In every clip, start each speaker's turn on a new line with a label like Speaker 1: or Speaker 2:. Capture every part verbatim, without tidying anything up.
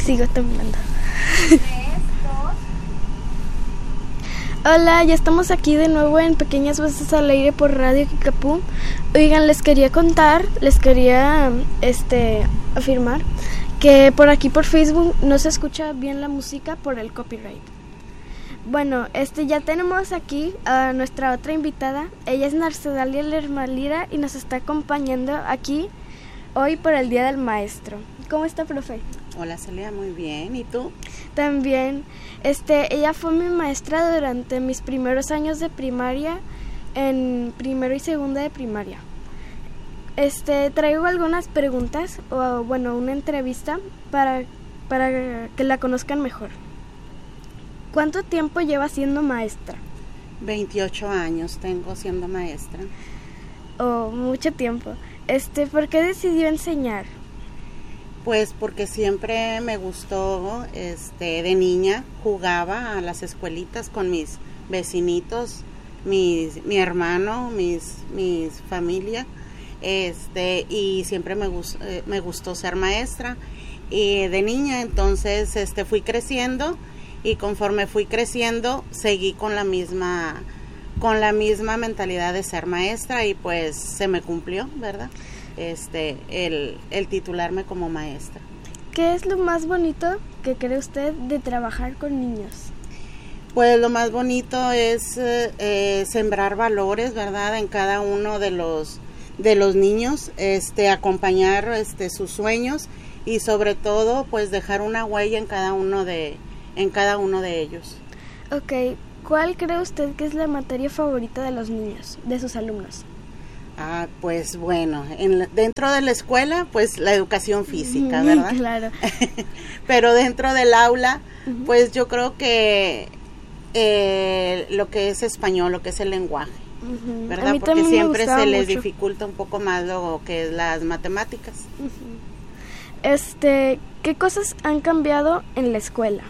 Speaker 1: Sigo temblando. Hola, ya estamos aquí de nuevo en Pequeñas Voces al Aire por Radio Kickapoo. Oigan, les quería contar, les quería este afirmar que por aquí por Facebook no se escucha bien la música por el copyright. Bueno, este ya tenemos aquí a nuestra otra invitada. Ella es Narcedalia Lermalira y nos está acompañando aquí hoy por el Día del Maestro. ¿Cómo está, profe?
Speaker 2: Hola, Celia, muy bien. ¿Y tú?
Speaker 1: También. Este, ella fue mi maestra durante mis primeros años de primaria, en primero y segundo de primaria. Este, traigo algunas preguntas, o bueno, una entrevista para, para que la conozcan mejor. ¿Cuánto tiempo lleva siendo maestra?
Speaker 2: veintiocho años tengo siendo maestra.
Speaker 1: Oh, mucho tiempo. Este, ¿por qué decidió enseñar?
Speaker 2: Pues porque siempre me gustó, este, de niña jugaba a las escuelitas con mis vecinitos, mis, mi hermano, mis, mis familia, este, y siempre me gustó, eh, me gustó ser maestra. Y de niña, entonces, este, fui creciendo y conforme fui creciendo seguí con la misma, con la misma mentalidad de ser maestra y pues se me cumplió, ¿verdad? Este, el, el titularme como maestra.
Speaker 1: ¿Qué es lo más bonito que cree usted de trabajar con niños?
Speaker 2: Pues lo más bonito es eh, eh, sembrar valores, ¿verdad? En cada uno de los de los niños, este, acompañar este sus sueños y sobre todo, pues dejar una huella en cada uno de en cada uno de ellos.
Speaker 1: Ok, ¿cuál cree usted que es la materia favorita de los niños, de sus alumnos?
Speaker 2: Ah, pues bueno, en la, dentro de la escuela, pues la educación física, ¿verdad?
Speaker 1: Claro.
Speaker 2: Pero dentro del aula, uh-huh. pues yo creo que eh, lo que es español, lo que es el lenguaje, uh-huh. ¿verdad? Porque siempre se les mucho. dificulta un poco más lo que es las matemáticas.
Speaker 1: Uh-huh. Este, ¿qué cosas han cambiado en la escuela?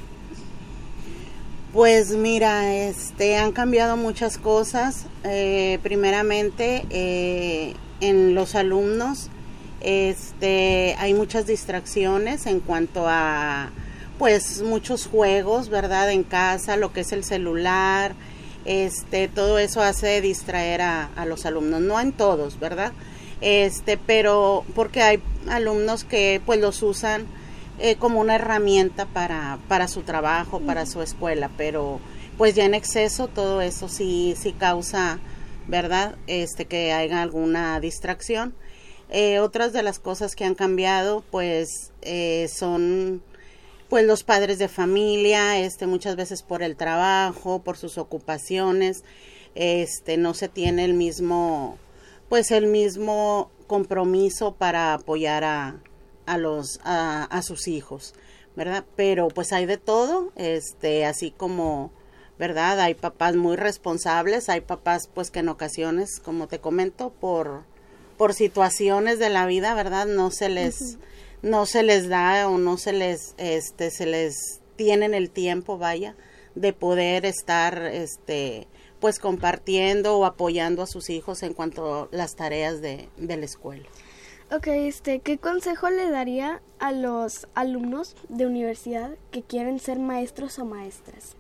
Speaker 2: Pues mira, este, han cambiado muchas cosas. Eh, primeramente, eh, en los alumnos, este, hay muchas distracciones en cuanto a, pues, muchos juegos, ¿verdad? En casa, lo que es el celular, este, todo eso hace distraer a, a los alumnos. No en todos, ¿verdad? Este, pero porque hay alumnos que, pues, los usan Eh, como una herramienta para, para su trabajo, para su escuela, pero pues ya en exceso todo eso sí, sí causa, ¿verdad? Este, que haya alguna distracción. Eh, otras de las cosas que han cambiado, pues, eh, son, pues, los padres de familia, este, muchas veces por el trabajo, por sus ocupaciones, este, no se tiene el mismo, pues, el mismo compromiso para apoyar a a los a, a sus hijos, ¿verdad? Pero pues hay de todo, este, así como, ¿verdad? Hay papás muy responsables, hay papás pues que en ocasiones, como te comento, por por situaciones de la vida, ¿verdad? No se les uh-huh. no se les da o no se les este se les tienen el tiempo, vaya, de poder estar este pues compartiendo o apoyando a sus hijos en cuanto a las tareas de de la escuela.
Speaker 1: Ok, este, ¿qué consejo le daría a los alumnos de universidad que quieren ser maestros o maestras?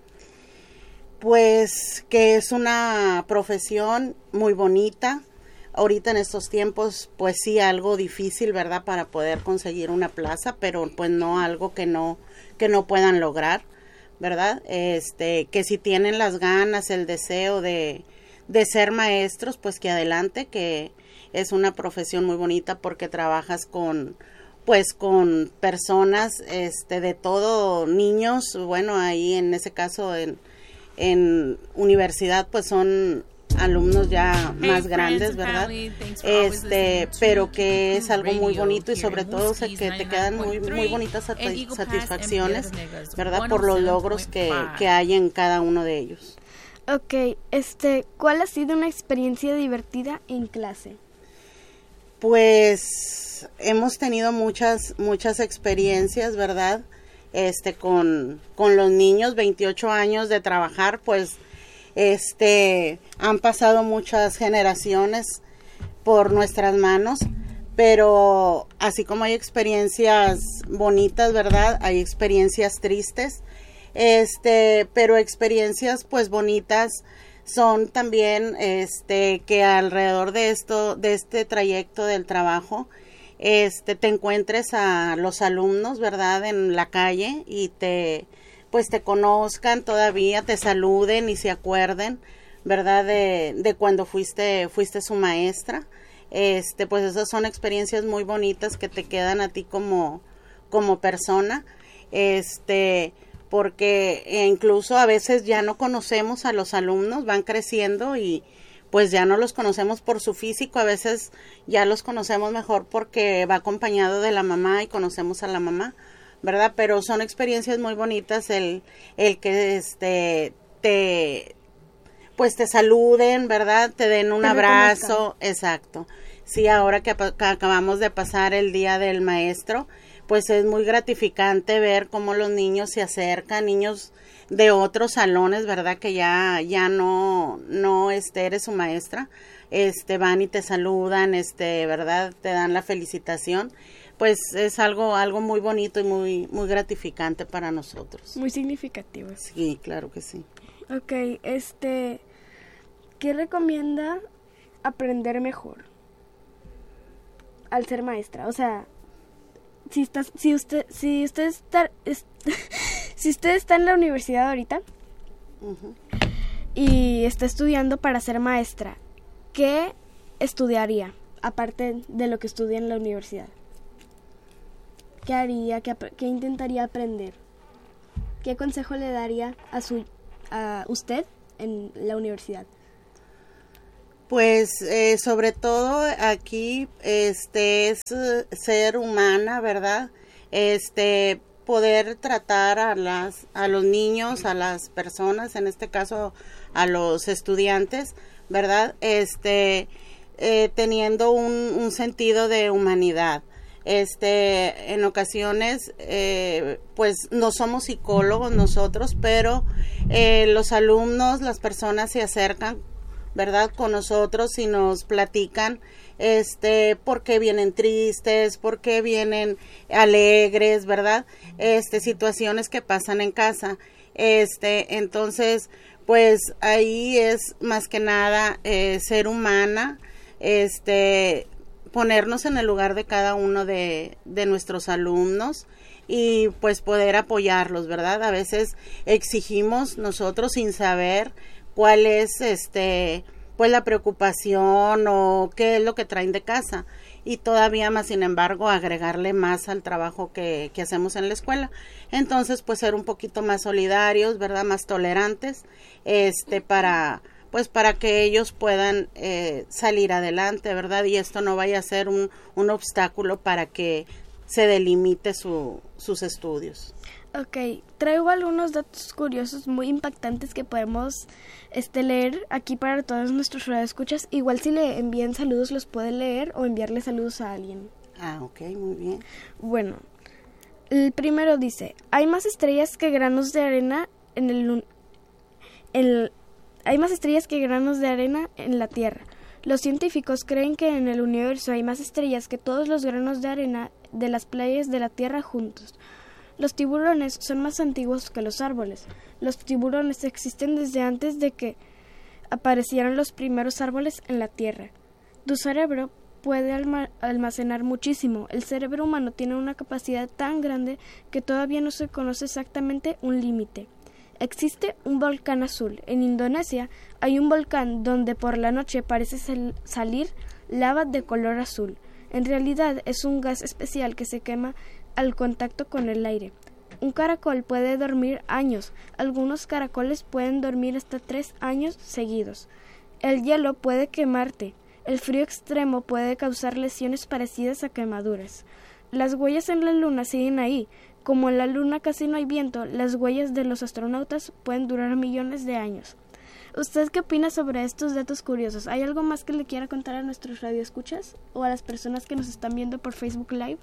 Speaker 2: Pues que es una profesión muy bonita. Ahorita en estos tiempos, pues sí, algo difícil, ¿verdad? Para poder conseguir una plaza, pero pues no algo que no, que no puedan lograr, ¿verdad? Este, que si tienen las ganas, el deseo de, de ser maestros, pues que adelante, que es una profesión muy bonita porque trabajas con, pues, con personas, este, de todo, niños, bueno, ahí en ese caso en, en universidad, pues son alumnos ya más grandes, ¿verdad? Este, pero que es algo muy bonito y sobre todo que te quedan muy, muy bonitas satisfacciones, ¿verdad? Por los logros que, que hay en cada uno de ellos.
Speaker 1: Ok, este, ¿cuál ha sido una experiencia divertida en clase?
Speaker 2: Pues hemos tenido muchas muchas experiencias, ¿verdad? Este con con los niños, veintiocho años de trabajar, pues este han pasado muchas generaciones por nuestras manos, pero así como hay experiencias bonitas, ¿verdad? Hay experiencias tristes, este, pero experiencias pues bonitas son también, este, que alrededor de esto, de este trayecto del trabajo, este, te encuentres a los alumnos, ¿verdad? En la calle y te, pues te conozcan todavía, te saluden y se acuerden, ¿verdad? De, de cuando fuiste, fuiste su maestra. Este, pues esas son experiencias muy bonitas que te quedan a ti como, como persona, este, porque incluso a veces ya no conocemos a los alumnos, van creciendo y pues ya no los conocemos por su físico, a veces ya los conocemos mejor porque va acompañado de la mamá y conocemos a la mamá, ¿verdad? Pero son experiencias muy bonitas el, el que este, te... pues te saluden, ¿verdad? Te den un te abrazo, exacto. Sí, ahora que, que acabamos de pasar el Día del Maestro, pues es muy gratificante ver cómo los niños se acercan, niños de otros salones, ¿verdad? Que ya ya no no este eres su maestra, este van y te saludan, este, ¿verdad? Te dan la felicitación. Pues es algo algo muy bonito y muy muy gratificante para nosotros.
Speaker 1: Muy significativo.
Speaker 2: Sí, claro que sí.
Speaker 1: Okay, este, ¿qué recomienda aprender mejor al ser maestra? O sea, si estás, si usted, si usted está, es, si usted está en la universidad ahorita uh-huh. y está estudiando para ser maestra, ¿qué estudiaría aparte de lo que estudia en la universidad? ¿Qué haría? ¿Qué, qué intentaría aprender? ¿Qué consejo le daría a su a usted en la universidad?
Speaker 2: Pues eh, sobre todo aquí este es uh, ser humana, ¿verdad? Este poder tratar a las a los niños, a las personas, en este caso a los estudiantes, ¿verdad? Este eh, teniendo un, un sentido de humanidad. Este, en ocasiones, eh, pues no somos psicólogos nosotros, pero eh, los alumnos, las personas se acercan, ¿verdad? Con nosotros y nos platican, este, por qué vienen tristes, por qué vienen alegres, ¿verdad? Este, situaciones que pasan en casa. Este, entonces, pues ahí es más que nada eh, ser humana, este, ponernos en el lugar de cada uno de, de nuestros alumnos y pues poder apoyarlos, ¿verdad? A veces exigimos nosotros sin saber cuál es este pues la preocupación o qué es lo que traen de casa y todavía más, sin embargo, agregarle más al trabajo que, que hacemos en la escuela. Entonces, pues ser un poquito más solidarios, ¿verdad? Más tolerantes, este, para pues para que ellos puedan eh, salir adelante, ¿verdad? Y esto no vaya a ser un, un obstáculo para que se delimite su, sus estudios.
Speaker 1: Ok, traigo algunos datos curiosos muy impactantes que podemos este, leer aquí para todos nuestros radioescuchas. Igual si le envían saludos los puede leer o enviarle saludos a alguien.
Speaker 2: Ah, ok, muy bien.
Speaker 1: Bueno, el primero dice, hay más estrellas que granos de arena en el... el Hay más estrellas que granos de arena en la Tierra. Los científicos creen que en el universo hay más estrellas que todos los granos de arena de las playas de la Tierra juntos. Los tiburones son más antiguos que los árboles. Los tiburones existen desde antes de que aparecieran los primeros árboles en la Tierra. Tu cerebro puede alma- almacenar muchísimo. El cerebro humano tiene una capacidad tan grande que todavía no se conoce exactamente un límite. Existe un volcán azul. En Indonesia hay un volcán donde por la noche parece sal- salir lava de color azul. En realidad es un gas especial que se quema al contacto con el aire. Un caracol puede dormir años. Algunos caracoles pueden dormir hasta tres años seguidos. El hielo puede quemarte. El frío extremo puede causar lesiones parecidas a quemaduras. Las huellas en la luna siguen ahí. Como en la luna casi no hay viento, las huellas de los astronautas pueden durar millones de años. ¿Usted qué opina sobre estos datos curiosos? ¿Hay algo más que le quiera contar a nuestros radioescuchas o a las personas que nos están viendo por Facebook Live?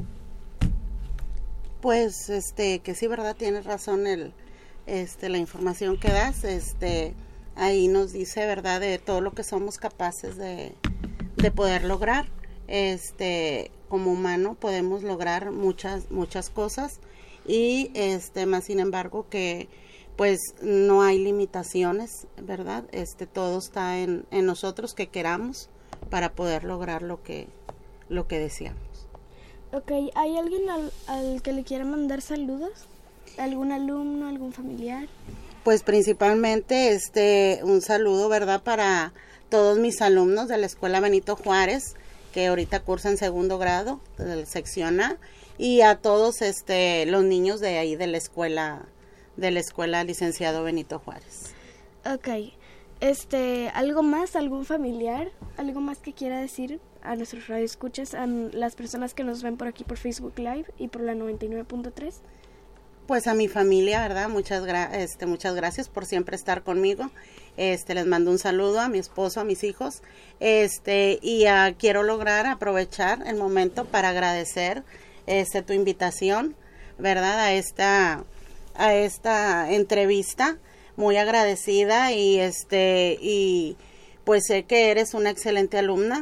Speaker 2: Pues, este, que sí, verdad, tienes razón, el, este, la información que das, este, ahí nos dice, verdad, de todo lo que somos capaces de, de poder lograr. este, como humano podemos lograr muchas, muchas cosas y este, más sin embargo que pues no hay limitaciones, ¿verdad? Este, todo está en, en nosotros que queramos para poder lograr lo que, lo que deseamos.
Speaker 1: Ok, ¿hay alguien al, al que le quiera mandar saludos? ¿Algún alumno, algún familiar?
Speaker 2: Pues principalmente este, un saludo, ¿verdad? Para todos mis alumnos de la Escuela Benito Juárez, que ahorita cursan segundo grado de la sección A, y a todos este, los niños de ahí de la escuela de la escuela Licenciado Benito Juárez.
Speaker 1: Ok, este, ¿algo más, algún familiar, algo más que quiera decir a nuestros radioescuchas, a las personas que nos ven por aquí por Facebook Live y por la noventa y nueve punto tres?
Speaker 2: Pues a mi familia, ¿verdad? Muchas gra- este, muchas gracias por siempre estar conmigo. Este, les mando un saludo a mi esposo, a mis hijos, este, y uh, quiero lograr aprovechar el momento para agradecer este tu invitación, ¿verdad? A esta a esta entrevista, muy agradecida y este y pues sé que eres una excelente alumna.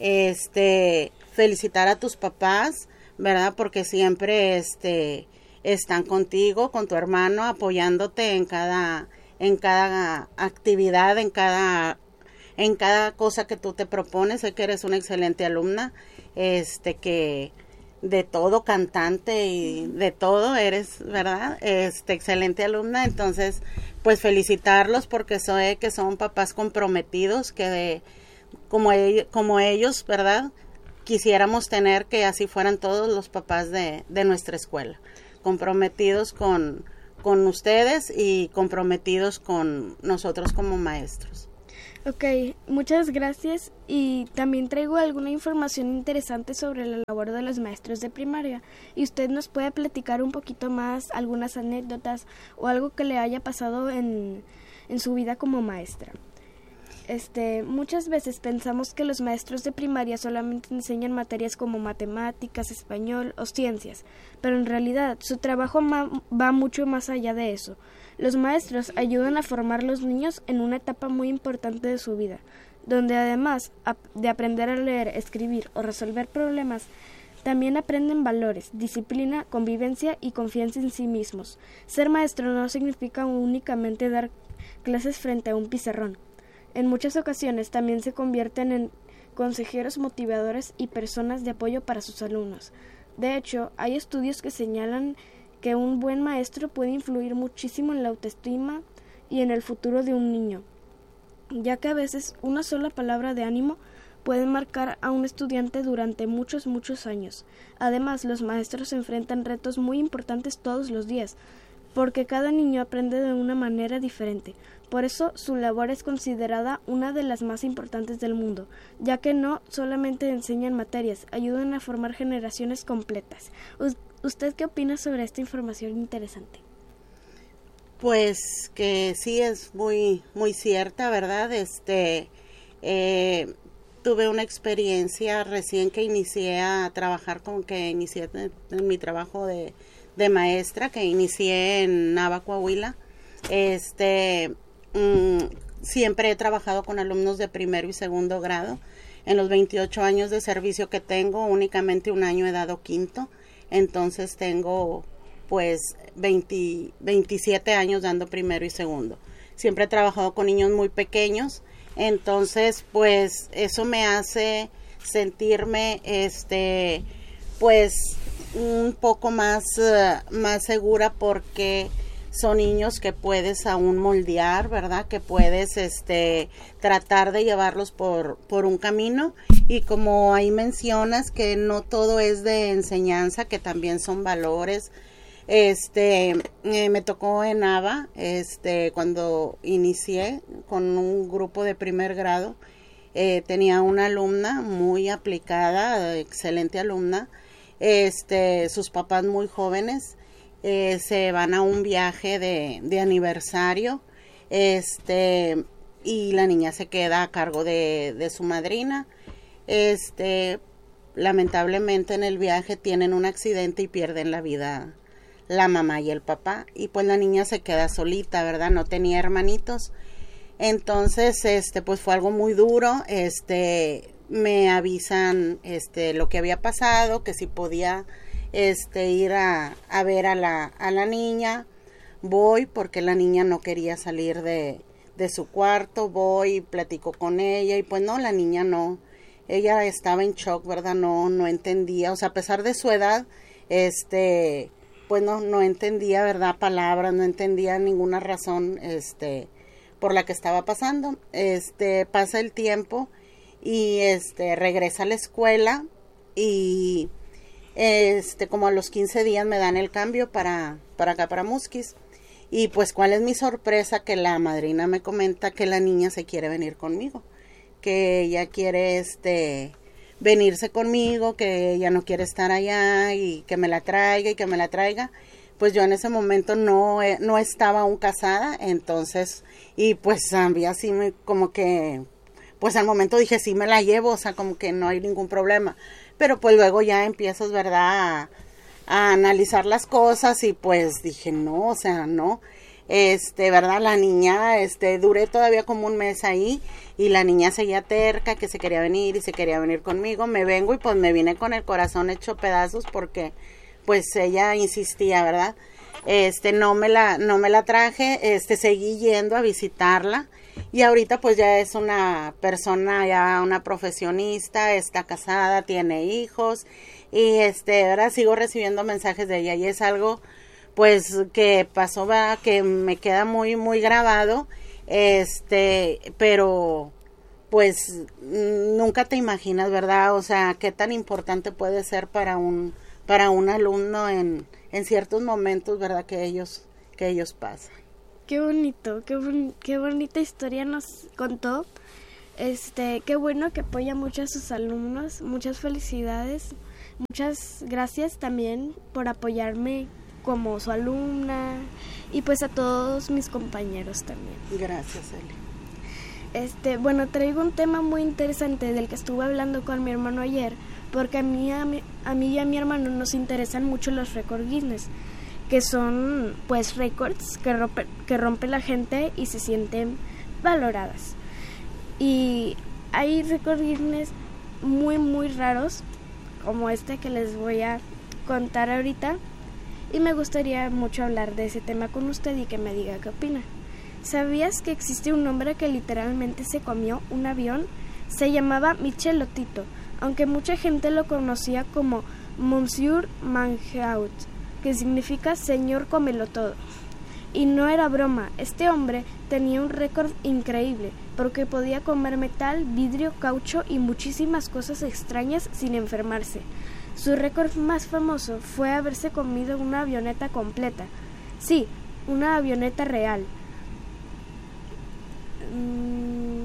Speaker 2: Este, felicitar a tus papás, ¿verdad? Porque siempre este están contigo, con tu hermano, apoyándote en cada en cada actividad, en cada en cada cosa que tú te propones. Sé que eres una excelente alumna, este que de todo, cantante y de todo eres, ¿verdad? Este, excelente alumna. Entonces, pues felicitarlos porque sé que son papás comprometidos, que de, como, ellos, como ellos, ¿verdad? Quisiéramos tener que así fueran todos los papás de, de nuestra escuela, comprometidos con, con ustedes y comprometidos con nosotros como maestros.
Speaker 1: Ok, muchas gracias, y también traigo alguna información interesante sobre la labor de los maestros de primaria, y usted nos puede platicar un poquito más, algunas anécdotas o algo que le haya pasado en, en su vida como maestra. Este, muchas veces pensamos que los maestros de primaria solamente enseñan materias como matemáticas, español o ciencias, pero en realidad su trabajo ma- va mucho más allá de eso. Los maestros ayudan a formar a los niños en una etapa muy importante de su vida, donde además de aprender a leer, escribir o resolver problemas, también aprenden valores, disciplina, convivencia y confianza en sí mismos. Ser maestro no significa únicamente dar clases frente a un pizarrón. En muchas ocasiones también se convierten en consejeros motivadores y personas de apoyo para sus alumnos. De hecho, hay estudios que señalan que un buen maestro puede influir muchísimo en la autoestima y en el futuro de un niño, ya que a veces una sola palabra de ánimo puede marcar a un estudiante durante muchos, muchos años. Además, los maestros se enfrentan retos muy importantes todos los días, porque cada niño aprende de una manera diferente. Por eso su labor es considerada una de las más importantes del mundo, ya que no solamente enseñan materias, ayudan a formar generaciones completas. ¿Usted qué opina sobre esta información interesante?
Speaker 2: Pues que sí es muy muy cierta, ¿verdad? Este eh, tuve una experiencia recién que inicié a trabajar, con que inicié en, en mi trabajo de, de maestra, que inicié en Nava, Coahuila. Este mmm, siempre he trabajado con alumnos de primero y segundo grado. En los veintiocho años de servicio que tengo, únicamente un año he dado quinto. Entonces tengo pues veinte, veintisiete años dando primero y segundo. Siempre he trabajado con niños muy pequeños, entonces pues eso me hace sentirme este pues un poco más, uh, más segura, porque son niños que puedes aún moldear, ¿verdad? Que puedes este tratar de llevarlos por, por un camino, y como ahí mencionas que no todo es de enseñanza, que también son valores. Este eh, me tocó en Nava, este cuando inicié con un grupo de primer grado, eh, tenía una alumna muy aplicada, excelente alumna, este sus papás muy jóvenes. Eh, se van a un viaje de, de aniversario, este y la niña se queda a cargo de, de su madrina. Este lamentablemente en el viaje tienen un accidente y pierden la vida la mamá y el papá, y pues la niña se queda solita, ¿verdad? No tenía hermanitos. Entonces este pues fue algo muy duro. Este me avisan este lo que había pasado, que si podía este ir a, a ver a la, a la niña. Voy porque la niña no quería salir de, de su cuarto, voy y platico con ella y pues no, la niña no, ella estaba en shock, ¿verdad? No, no entendía, o sea, a pesar de su edad, este, pues no, no entendía, ¿verdad? Palabras, no entendía ninguna razón, este, por la que estaba pasando. Este, pasa el tiempo y este, regresa a la escuela y este, como a los quince días me dan el cambio para, para acá, para Musquis. Y pues cuál es mi sorpresa, que la madrina me comenta que la niña se quiere venir conmigo, que ella quiere este venirse conmigo, que ella no quiere estar allá y que me la traiga y que me la traiga. Pues yo en ese momento no, no estaba aún casada, entonces, y pues había así como que, pues al momento dije sí me la llevo, o sea como que no hay ningún problema, pero pues luego ya empiezas, ¿verdad?, a, a analizar las cosas y pues dije no, o sea, no, este, ¿verdad? La niña, este, duré todavía como un mes ahí y la niña seguía terca, que se quería venir y se quería venir conmigo. Me vengo y pues me vine con el corazón hecho pedazos porque pues ella insistía, ¿verdad? Este, no me la, no me la traje, este, seguí yendo a visitarla y ahorita pues ya es una persona, ya una profesionista, está casada, tiene hijos y este, ahora sigo recibiendo mensajes de ella y es algo pues que pasó, ¿verdad?, que me queda muy, muy grabado, este, pero pues nunca te imaginas, ¿verdad? O sea, qué tan importante puede ser para un, para un alumno en, en ciertos momentos, ¿verdad?, que ellos, que ellos pasan.
Speaker 1: Qué bonito, qué, bon- qué bonita historia nos contó. Este, qué bueno que apoya mucho a sus alumnos. Muchas felicidades. Muchas gracias también por apoyarme como su alumna y pues a todos mis compañeros también.
Speaker 2: Gracias, Eli.
Speaker 1: Este, bueno, traigo un tema muy interesante del que estuve hablando con mi hermano ayer, porque a mí, a mí, a mí y a mi hermano nos interesan mucho los récords Guinness, que son pues récords que rompe, que rompe la gente y se sienten valoradas. Y hay récords Guinness muy muy raros, como este que les voy a contar ahorita, y me gustaría mucho hablar de ese tema con usted y que me diga qué opina. ¿Sabías que existe un hombre que literalmente se comió un avión? Se llamaba Michel Lotito, aunque mucha gente lo conocía como Monsieur Mangeout, que significa señor cómelo todo. Y no era broma, este hombre tenía un récord increíble, porque podía comer metal, vidrio, caucho y muchísimas cosas extrañas sin enfermarse. Su récord más famoso fue haberse comido una avioneta completa. Sí, una avioneta real. Mm.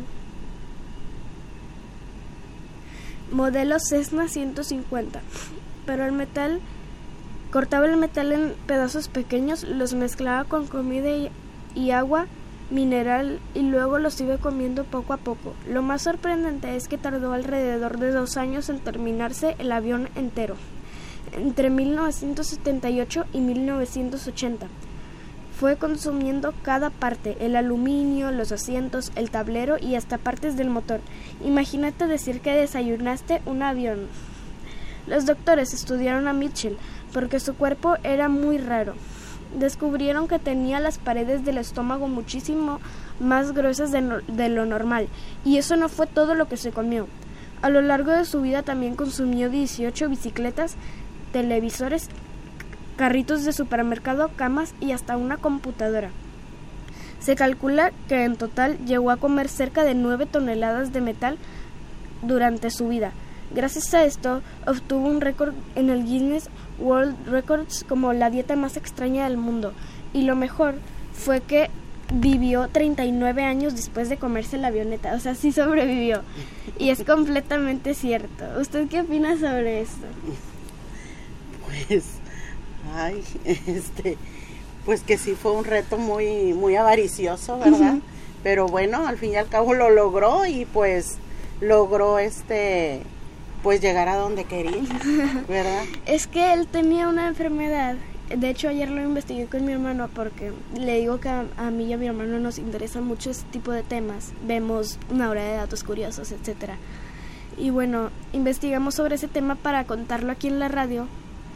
Speaker 1: Modelo Cessna ciento cincuenta. Pero el metal, cortaba el metal en pedazos pequeños, los mezclaba con comida y, y agua mineral y luego los iba comiendo poco a poco. Lo más sorprendente es que tardó alrededor de dos años en terminarse el avión entero, entre mil novecientos setenta y ocho y mil novecientos ochenta. Fue consumiendo cada parte, el aluminio, los asientos, el tablero y hasta partes del motor. Imagínate decir que desayunaste un avión. Los doctores estudiaron a Mitchell porque su cuerpo era muy raro. Descubrieron que tenía las paredes del estómago muchísimo más gruesas de, no, de lo normal, y eso no fue todo lo que se comió. A lo largo de su vida también consumió dieciocho bicicletas, televisores, carritos de supermercado, camas y hasta una computadora. Se calcula que en total llegó a comer cerca de nueve toneladas de metal durante su vida. Gracias a esto, obtuvo un récord en el Guinness World Records como la dieta más extraña del mundo. Y lo mejor fue que vivió treinta y nueve años después de comerse la avioneta. O sea, sí sobrevivió. Y es completamente cierto. ¿Usted qué opina sobre esto?
Speaker 2: Pues, ay, este, pues que sí fue un reto muy, muy avaricioso, ¿verdad? Uh-huh. Pero bueno, al fin y al cabo lo logró y pues logró este... pues llegar a donde quería, ¿verdad? Es
Speaker 1: que él tenía una enfermedad. De hecho, ayer lo investigué con mi hermano porque le digo que a, a mí y a mi hermano nos interesa mucho este tipo de temas. Vemos Una Hora de Datos Curiosos, etcétera. Y bueno, investigamos sobre ese tema para contarlo aquí en la radio.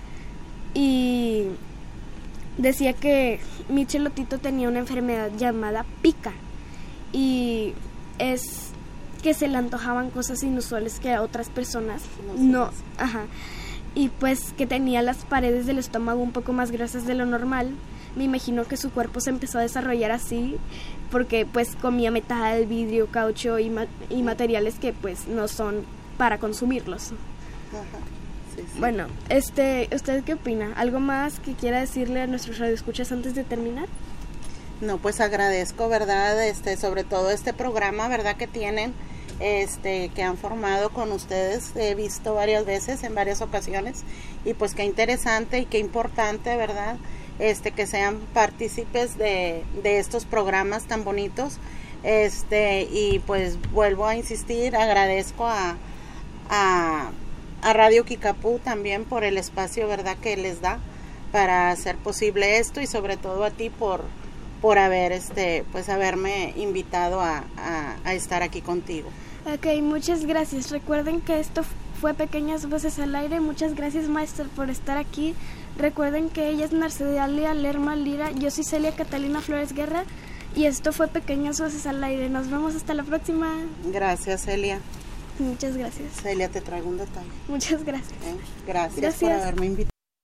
Speaker 1: Y decía que Michel Lotito tenía una enfermedad llamada pica. Y es que se le antojaban cosas inusuales que a otras personas no, no ajá. Y pues que tenía las paredes del estómago un poco más gruesas de lo normal. Me imagino que su cuerpo se empezó a desarrollar así porque pues comía metal, vidrio, caucho y, ma- y materiales que pues no son para consumirlos.
Speaker 2: Ajá. Sí, sí.
Speaker 1: Bueno, este, ¿usted qué opina? ¿Algo más que quiera decirle a nuestros radioescuchas antes de terminar?
Speaker 2: No, pues agradezco, ¿verdad? Este, sobre todo este programa, ¿verdad? Que tienen, este, que han formado con ustedes. He visto varias veces, en varias ocasiones, y pues qué interesante y qué importante, ¿verdad? Este, que sean partícipes de, de estos programas tan bonitos. Este, y pues vuelvo a insistir, agradezco a, a, a Radio Kickapoo también por el espacio, ¿verdad? Que les da para hacer posible esto, y sobre todo a ti por por haber este pues haberme invitado a, a, a estar aquí contigo.
Speaker 1: Ok, muchas gracias. Recuerden que esto fue Pequeñas Voces al Aire. Muchas gracias, maestra, por estar aquí. Recuerden que ella es Narcedalia Lerma Lira, yo soy Celia Catalina Flores Guerra, y esto fue Pequeñas Voces al Aire. Nos vemos hasta la próxima.
Speaker 2: Gracias, Celia.
Speaker 1: Muchas gracias.
Speaker 2: Celia, te traigo un detalle.
Speaker 1: Muchas gracias.
Speaker 2: ¿Eh? Gracias,
Speaker 1: Gracias
Speaker 2: por haberme invitado.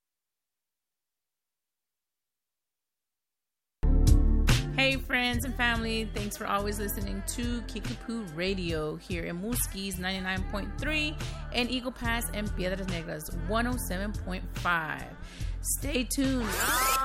Speaker 3: Hey friends and family, thanks for always listening to Kickapoo Radio here in Muskie's ninety-nine point three and Eagle Pass and Piedras Negras one oh seven point five. Stay tuned.